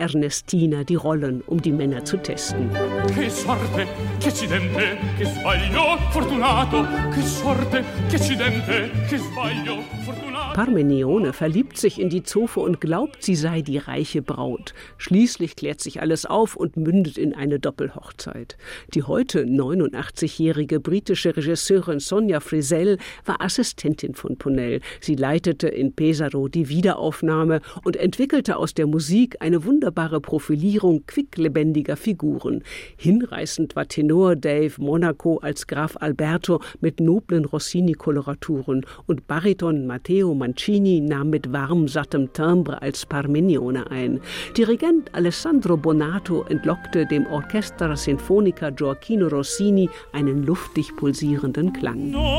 Ernestina die Rollen, um die Männer zu testen. Che sorte, che accidente, che sbaglio fortunato, che sorte, che accidente, che sbaglio fortunato. Parmenione verliebt sich in die Zofe und glaubt, sie sei die reiche Braut. Schließlich klärt sich alles auf und mündet in eine Doppelhochzeit. Die heute 89-jährige britische Regisseurin Sonia Frisell war Assistentin von Ponnell. Sie leitete in Pesaro die Wiederaufnahme und entwickelte aus der Musik eine wunderbare Profilierung quicklebendiger Figuren. Hinreißend war Tenor Dave Monaco als Graf Alberto mit noblen Rossini-Koloraturen und Bariton Matteo Mancini nahm mit warm, sattem Timbre als Parmenione ein. Dirigent Alessandro Bonato entlockte dem Orchestra Sinfonica Gioacchino Rossini einen luftig pulsierenden Klang.